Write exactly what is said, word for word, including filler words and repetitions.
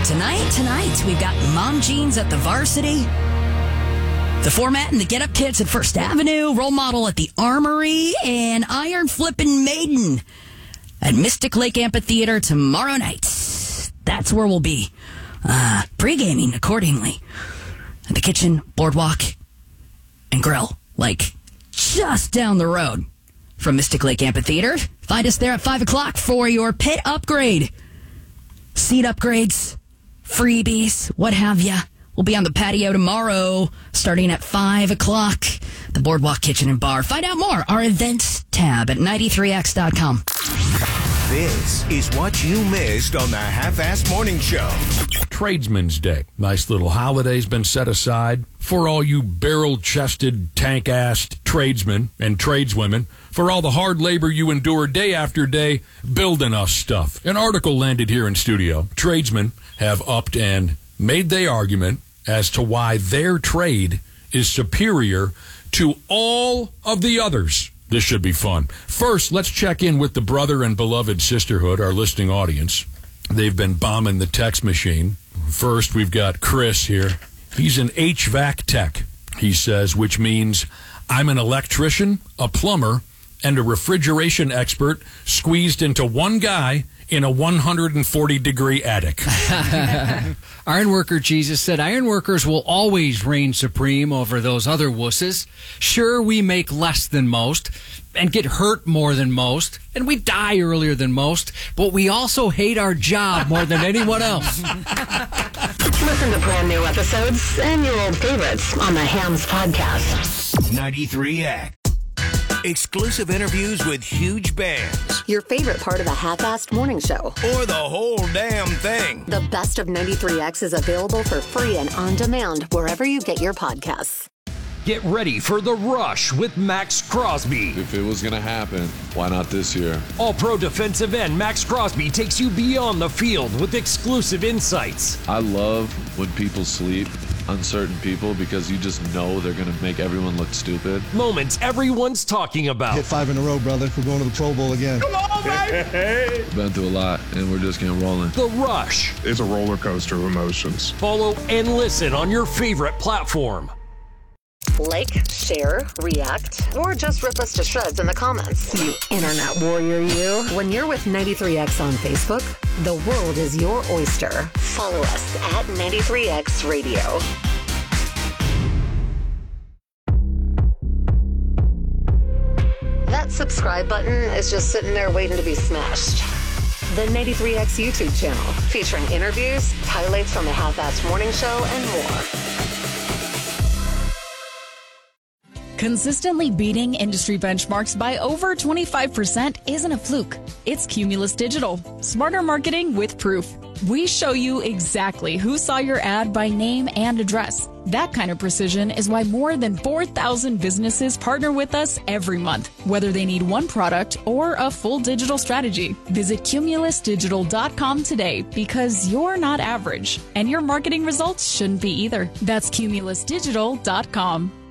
Tonight, tonight, we've got Mom Jeans at the Varsity, The Format and the Get Up Kids at First Avenue, Role Model at the Armory, and Iron Flippin' Maiden at Mystic Lake Amphitheater tomorrow night. That's where we'll be. Uh, pre-gaming accordingly. At the Kitchen, Boardwalk, and Grill, like just down the road from Mystic Lake Amphitheater. Find us there at five o'clock for your pit upgrade. Seat upgrades, freebies, what have you. We'll be on the patio tomorrow, starting at five o'clock. The Boardwalk Kitchen and Bar. Find out more. Our events tab at ninety-three X dot com. This is what you missed on the Half-Assed Morning Show. Tradesman's Day. Nice little holiday's been set aside for all you barrel-chested, tank-assed tradesmen and tradeswomen, for all the hard labor you endure day after day building us stuff. An article landed here in studio. Tradesmen have upped and made their argument as to why their trade is superior to all of the others. This should be fun. First, let's check in with the brother and beloved sisterhood, our listening audience. They've been bombing the text machine. First, we've got Chris here. He's an H V A C tech, he says, which means I'm an electrician, a plumber, and a refrigeration expert squeezed into one guy in a one hundred forty degree attic. Ironworker Jesus said, ironworkers will always reign supreme over those other wusses. Sure, we make less than most and get hurt more than most, and we die earlier than most, but we also hate our job more than anyone else. Listen to brand new episodes and your old favorites on the Hams Podcast. ninety-three X. Exclusive interviews with huge bands. Your favorite part of a half-assed morning show. Or the whole damn thing. The best of ninety-three X is available for free and on demand wherever you get your podcasts. Get ready for The Rush with Max Crosby. If it was going to happen, why not this year? All-pro defensive end Max Crosby takes you beyond the field with exclusive insights. I love when people sleep, uncertain people, because you just know they're going to make everyone look stupid. Moments everyone's talking about. Hit five in a row, brother. We're going to the Pro Bowl again. Come on, baby! Been through a lot, and we're just getting rolling. The Rush. It's a roller coaster of emotions. Follow and listen on your favorite platform. Like, share, react, or just rip us to shreds in the comments. You internet warrior, you. When you're with ninety-three X on Facebook, the world is your oyster. Follow us at ninety-three X Radio. That subscribe button is just sitting there waiting to be smashed. The ninety-three X YouTube channel, featuring interviews, highlights from the Half-Assed Morning Show, and more. Consistently beating industry benchmarks by over twenty-five percent isn't a fluke. It's Cumulus Digital. Smarter marketing with proof. We show you exactly who saw your ad by name and address. That kind of precision is why more than four thousand businesses partner with us every month, whether they need one product or a full digital strategy. Visit cumulus digital dot com today, because you're not average, and your marketing results shouldn't be either. That's cumulus digital dot com.